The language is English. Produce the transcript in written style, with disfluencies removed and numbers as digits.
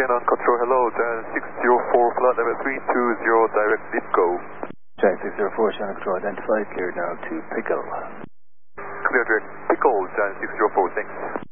Shannon Control, hello, Giant 604, flight level 320, direct Lipco. Giant 604, Shannon Control, identified, cleared now to Pickle. Clear direct Pickle, Giant 604, thanks.